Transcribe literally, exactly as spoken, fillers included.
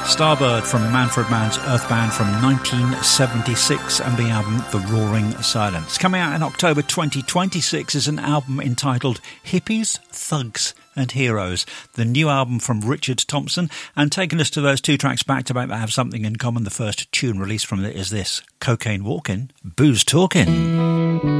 Starbird from Manfred Mann's Earthband from nineteen seventy-six and the album The Roaring Silence. Coming out in October twenty twenty-six is an album entitled Hippies, Thugs and Heroes, the new album from Richard Thompson, and taking us to those two tracks back to back that have something in common. The first tune released from it is this, Cocaine Walkin', Booze Talkin'.